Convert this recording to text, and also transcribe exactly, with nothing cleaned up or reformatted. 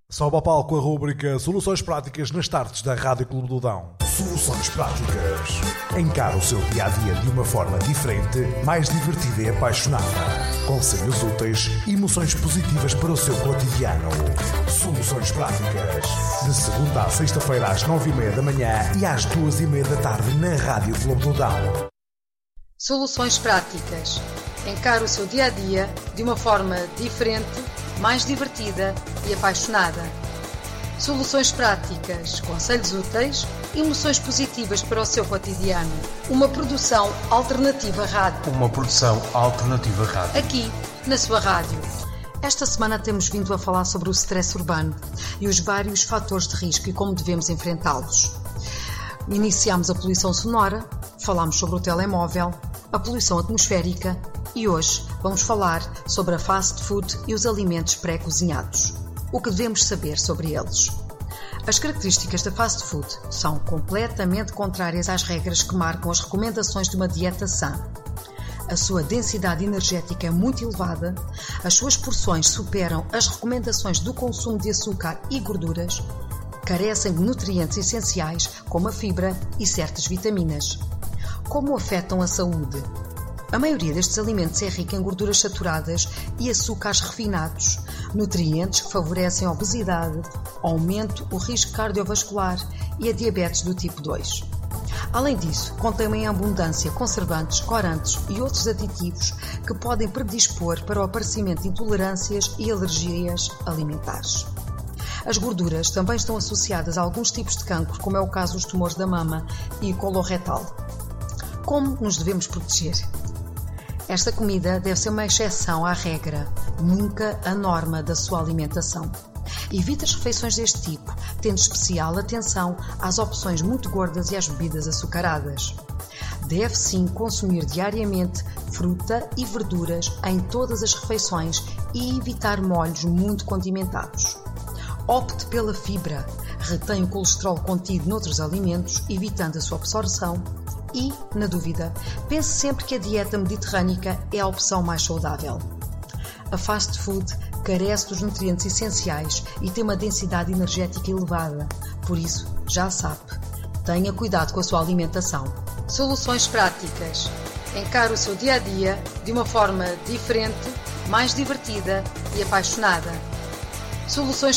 Sobe ao palco a rúbrica Soluções Práticas nas tardes da Rádio Clube do Dão. Soluções Práticas. Encara o seu dia-a-dia de uma forma diferente, mais divertida e apaixonada. Conselhos úteis e emoções positivas para o seu cotidiano. Soluções Práticas. De segunda à sexta-feira às nove e meia da manhã e às duas e meia da tarde na Rádio Clube do Dão. Soluções Práticas. Encara o seu dia-a-dia de uma forma diferente, mais divertida e apaixonada. Soluções práticas, conselhos úteis e emoções positivas para o seu cotidiano. Uma produção alternativa rádio. Uma produção alternativa rádio. Aqui, na sua rádio. Esta semana temos vindo a falar sobre o stress urbano e os vários fatores de risco e como devemos enfrentá-los. Iniciámos a poluição sonora, falámos sobre o telemóvel, a poluição atmosférica e hoje vamos falar sobre a fast food e os alimentos pré-cozinhados. O que devemos saber sobre eles? As características da fast food são completamente contrárias às regras que marcam as recomendações de uma dieta sã. A sua densidade energética é muito elevada, as suas porções superam as recomendações do consumo de açúcar e gorduras, carecem de nutrientes essenciais como a fibra e certas vitaminas. Como afetam a saúde? A maioria destes alimentos é rica em gorduras saturadas e açúcares refinados, nutrientes que favorecem a obesidade, aumento o risco cardiovascular e a diabetes do tipo dois. Além disso, contém em abundância conservantes, corantes e outros aditivos que podem predispor para o aparecimento de intolerâncias e alergias alimentares. As gorduras também estão associadas a alguns tipos de cancro, como é o caso dos tumores da mama e coloretal. Como nos devemos proteger? Esta comida deve ser uma exceção à regra, nunca a norma da sua alimentação. Evite as refeições deste tipo, tendo especial atenção às opções muito gordas e às bebidas açucaradas. Deve sim consumir diariamente fruta e verduras em todas as refeições e evitar molhos muito condimentados. Opte pela fibra, retém o colesterol contido noutros alimentos, evitando a sua absorção. E, na dúvida, pense sempre que a dieta mediterrânica é a opção mais saudável. A fast food carece dos nutrientes essenciais e tem uma densidade energética elevada, por isso, já sabe, tenha cuidado com a sua alimentação. Soluções práticas. Encare o seu dia-a-dia de uma forma diferente, mais divertida e apaixonada. Soluções